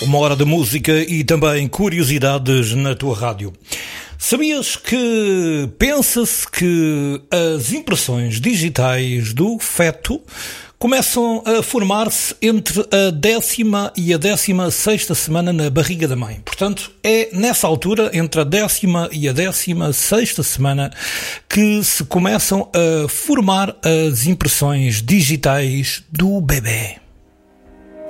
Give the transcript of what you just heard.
Uma hora de música e também curiosidades na tua rádio. Sabias que pensa-se que as impressões digitais do feto começam a formar-se entre a 10ª e a 16ª semana na barriga da mãe. Portanto, é nessa altura, entre a 10ª e a 16ª semana, que se começam a formar as impressões digitais do bebê.